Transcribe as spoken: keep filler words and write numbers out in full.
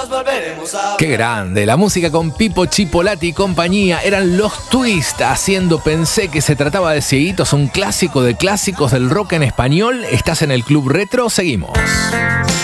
nos volveremos a ver. Qué grande, la música con Pipo Chipolati y compañía. Eran los Twist haciendo Pensé que se trataba de cieguitos, un clásico de clásicos del rock en español. Estás en el Club Retro, seguimos.